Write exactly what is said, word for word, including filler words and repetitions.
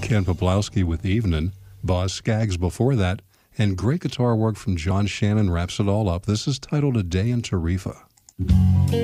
Ken Poplowski with Evenin', Boz Scaggs before that, and great guitar work from John Shannon wraps it all up. This is titled A Day in Tarifa.